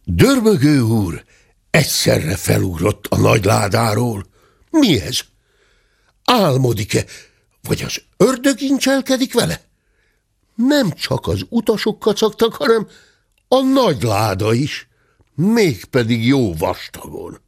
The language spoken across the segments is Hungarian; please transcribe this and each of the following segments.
Dörmögő úr egyszerre felugrott a nagy ládáról. Mi ez? Álmodik-e, vagy az ördög incselkedik vele? Nem csak az utasok kacagtak, hanem a nagy láda is, mégpedig jó vastagon.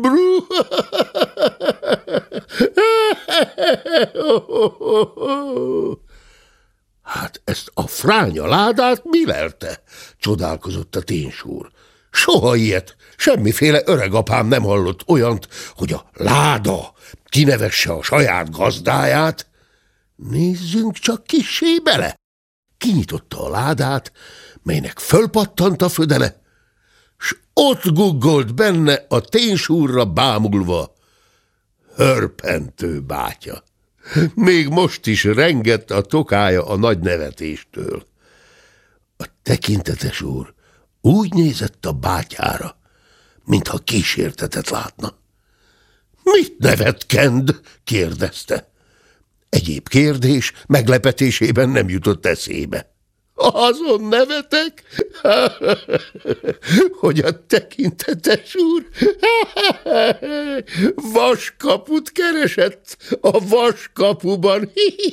Hát ezt a fránya ládát mi lelte? Csodálkozott a ténsúr. Soha ilyet, semmiféle öregapám nem hallott olyant, hogy a láda kinevesse a saját gazdáját. Nézzünk csak kissé bele. Kinyitotta a ládát, melynek fölpattant a födele, s ott guggolt benne a ténsúrra bámulva Hörpentő bátya. Még most is rengett a tokája a nagy nevetéstől. A tekintetes úr úgy nézett a bátyára, mintha kísértetet látna. Mit nevetkend? Kérdezte. Egyéb kérdés meglepetésében nem jutott eszébe. Azon nevetek, hogy a tekintetes úr vaskaput keresett a vaskapuban.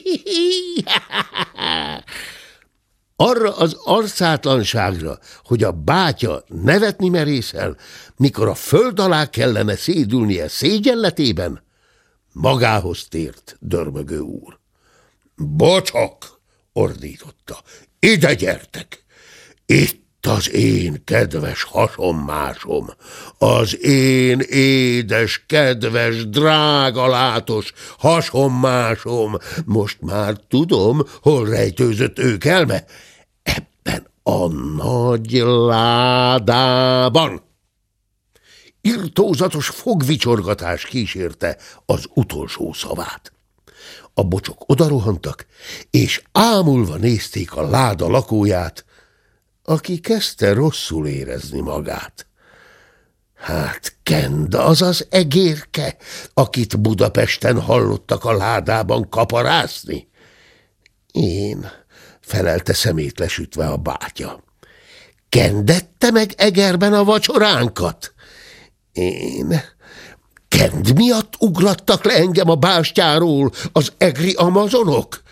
Arra az arcátlanságra, hogy a bátya nevetni merészel, mikor a föld alá kellene szédülnie szégyenletében, magához tért Dörmögő úr. Bocsak! Ordította. Ide gyertek! Itt az én kedves hasonmásom, az én édes, kedves, drága látos hasonmásom. Most már tudom, hol rejtőzött ők elme. Ebben a nagy ládában. Irtózatos fogvicsorgatás kísérte az utolsó szavát. A bocsok odarohantak, és ámulva nézték a láda lakóját, aki kezdte rosszul érezni magát. Hát Kend, az az egérke, akit Budapesten hallottak a ládában kaparászni? Én, felelte szemét lesütve a bátya. Kendette meg Egerben a vacsoránkat? Én... Kend miatt ugrattak le engem a bástyáról az egri amazonok?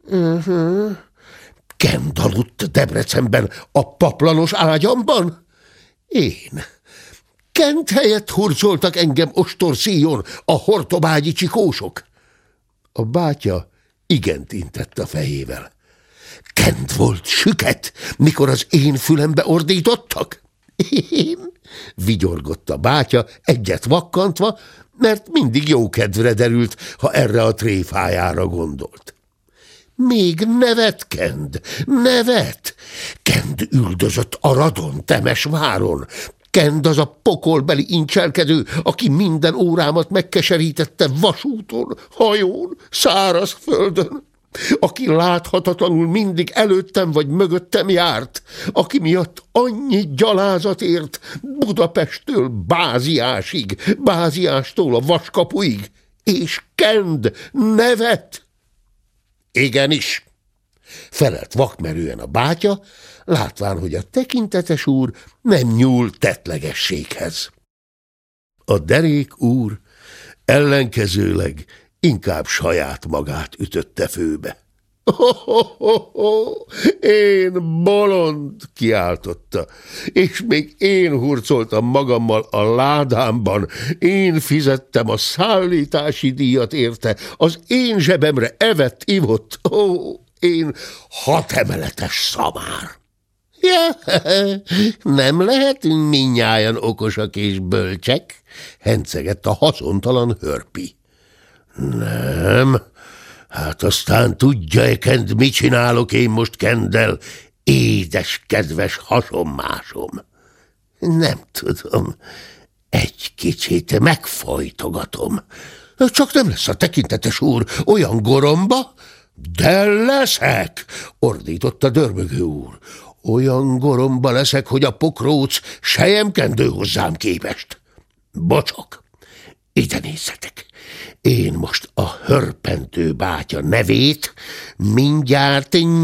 Kend aludt Debrecenben a paplanos ágyamban? Én. Kend helyett hurcoltak engem ostorszíjon a hortobágyi csikósok? A bátya igent intett a fejével. Kend volt süket, mikor az én fülembe ordítottak? Én? Vigyorgott a bátya, egyet vakkantva, mert mindig jó kedvre derült, ha erre a tréfájára gondolt. Még nevet, Kend, nevet! Kend üldözött a Radon Temesváron. Kend az a pokolbeli incselkedő, aki minden órámat megkeserítette vasúton, hajón, szárazföldön. Aki láthatatlanul mindig előttem vagy mögöttem járt, aki miatt annyi gyalázat ért Budapesttől Báziásig, Báziástól a Vaskapuig, és Kend nevet. Igenis, felelt vakmerően a bátya, látván, hogy a tekintetes úr nem nyúl tettlegességhez. A derék úr ellenkezőleg inkább saját magát ütötte főbe. Én bolond, kiáltotta, és még én hurcoltam magammal a ládámban, én fizettem a szállítási díjat érte, az én zsebemre evett, ivott, én 6 emeletes szamár. Ja, nem lehetünk mindnyájan okosak és bölcsek, hencegett a haszontalan Hörpi. Nem, hát aztán tudja-e Kend, mit csinálok én most Kenddel, édes, kedves hasonmásom? Nem tudom, egy kicsit megfojtogatom. Csak nem lesz a tekintetes úr olyan goromba? De leszek, ordította Dörmögő úr. Olyan goromba leszek, hogy a pokróc selyemkendő hozzám képest. Bocsok, ide nézzetek. Én most a Hörpentő bátya nevét mindjárt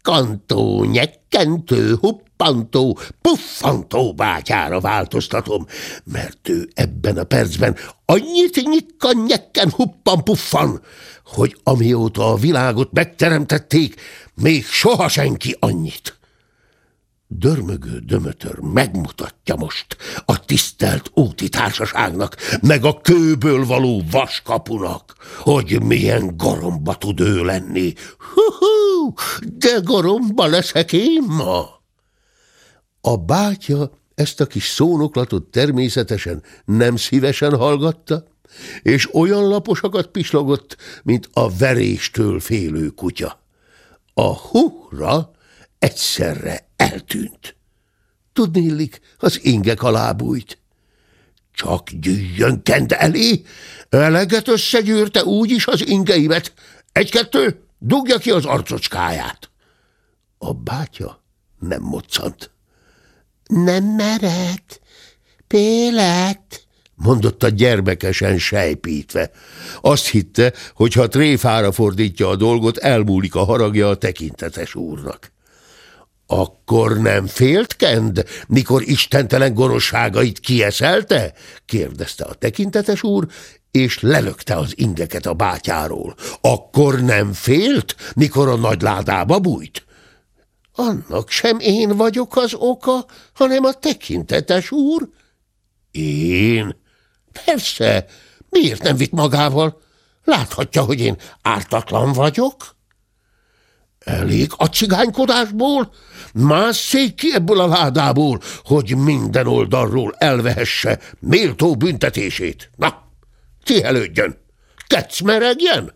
nyikkantó, nyekkentő, huppantó, puffantó bátyára változtatom, mert ő ebben a percben annyit nyikkan, nyekken, huppan, puffan, hogy amióta a világot megteremtették, még soha senki annyit. Dörmögő Dömötör megmutatja most a tisztelt úti társaságnak, meg a kőből való vaskapunak, hogy milyen garomba tud ő lenni. Hú, de garomba leszek én ma! A bátya ezt a kis szónoklatot természetesen nem szívesen hallgatta, és olyan laposakat pislogott, mint a veréstől félő kutya. A hurra egyszerre eltűnt. Tudniillik, az ingek alá bújt. Csak gyűjjön kend elé, eleget összegyűrte úgyis az ingeimet. Egy-kettő, dugja ki az arcocskáját. A bátya nem moccant. Nem mered, Pélet, mondotta gyermekesen sejpítve. Azt hitte, hogy ha tréfára fordítja a dolgot, elmúlik a haragja a tekintetes úrnak. Akkor nem félt kend, mikor istentelen gonoszságait kieszelte? Kérdezte a tekintetes úr, és lelökte az ingeket a bátyáról. Akkor nem félt, mikor a nagy ládába bújt? Annak sem én vagyok az oka, hanem a tekintetes úr. Én? Persze, miért nem vitt magával? Láthatja, hogy én ártatlan vagyok. Elég a cigánykodásból, másszék ki ebből a ládából, hogy minden oldalról elvehesse méltó büntetését. Na, cihelődjön, kecmeregjen,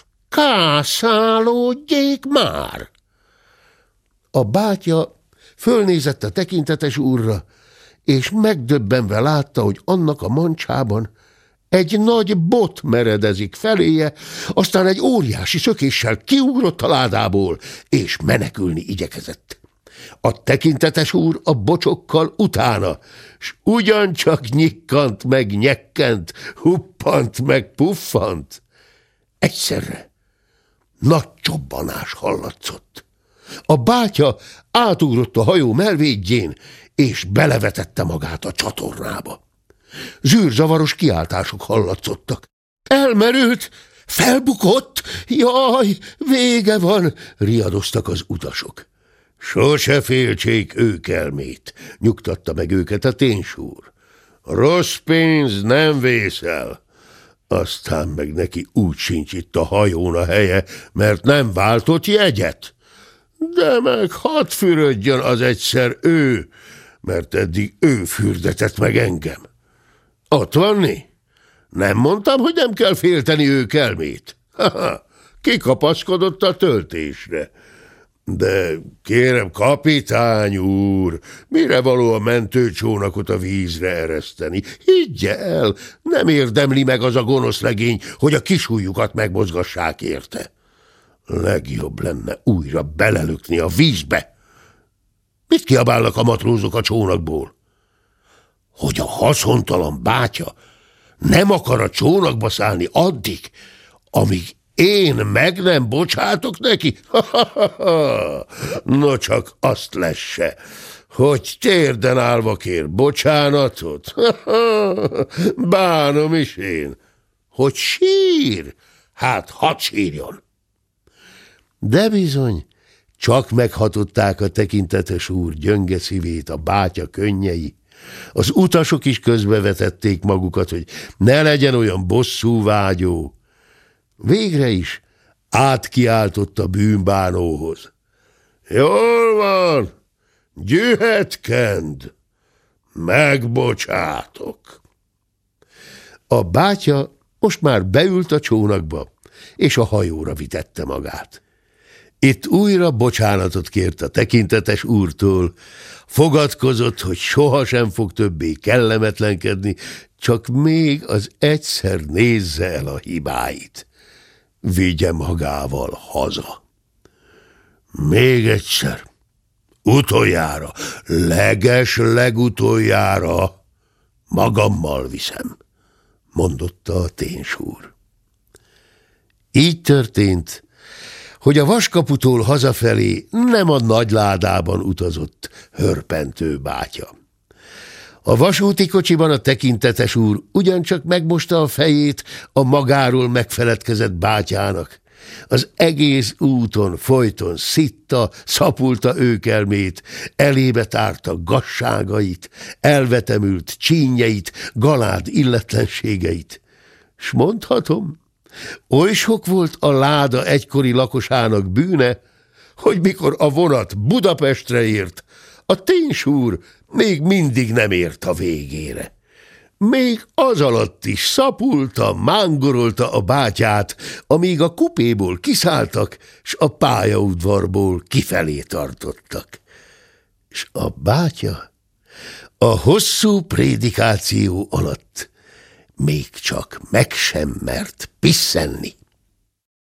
kászálódjék már! A bátya fölnézett a tekintetes úrra, és megdöbbenve látta, hogy annak a mancsában egy nagy bot meredezik feléje, aztán egy óriási szökéssel kiugrott a ládából, és menekülni igyekezett. A tekintetes úr a bocsokkal utána, s ugyancsak nyikkant meg nyekkent, huppant meg puffant. Egyszerre nagy csobbanás hallatszott. A bátya átugrott a hajó melvédjén, és belevetette magát a csatornába. Zűrzavaros kiáltások hallatszottak. Elmerült, felbukott, jaj, vége van, riadoztak az utasok. Sose féltsék őkelmét, nyugtatta meg őket a ténsúr. Rossz pénz nem vészel. Aztán meg neki úgy sincs itt a hajón a helye, mert nem váltott jegyet. De meg hadd fürödjön az egyszer ő, mert eddig ő fürdetett meg engem. Ott vanni? Nem mondtam, hogy nem kell félteni őkelmét. Kikapaszkodott a töltésre. De kérem, kapitány úr, mire való a mentőcsónakot a vízre ereszteni? Higgye el, nem érdemli meg az a gonosz legény, hogy a kisujjukat megmozgassák érte. Legjobb lenne újra belelökni a vízbe. Mit kiabálnak a matrózok a csónakból? Hogy a haszontalan bátya nem akar a csónakba szállni addig, amíg én meg nem bocsátok neki? No csak azt lesse, hogy térden állva kér bocsánatot. Bánom is én. Hogy sír? Hát hadd sírjon. De bizony, csak meghatották a tekintetes úr gyönge szívét a bátya könnyei. Az utasok is közbevetették magukat, hogy ne legyen olyan bosszúvágyó. Végre is átkiáltott a bűnbánóhoz. Jól van, gyühet kend, megbocsátok. A bátya most már beült a csónakba, és a hajóra vitette magát. Itt újra bocsánatot kért a tekintetes úrtól, fogadkozott, hogy sohasem fog többé kellemetlenkedni, csak még az egyszer nézze el a hibáit. Vigye magával haza. Még egyszer, utoljára, legutoljára magammal viszem, mondotta a ténsúr. Így történt, hogy a Vaskaputól hazafelé nem a nagy ládában utazott hörpentő bátya. A vasúti kocsiban a tekintetes úr ugyancsak megmosta a fejét a magáról megfeledkezett bátyának. Az egész úton folyton szitta, szapulta őkelmét, elébe tárta gazságait, elvetemült csínyeit, galád illetlenségeit. S mondhatom, oly sok volt a láda egykori lakosának bűne, hogy mikor a vonat Budapestre ért, a ténsúr még mindig nem ért a végére. Még az alatt is szapulta, mángorolta a bátyát, amíg a kupéból kiszálltak, s a pályaudvarból kifelé tartottak. S a bátya a hosszú prédikáció alatt még csak meg sem mert pisszenni.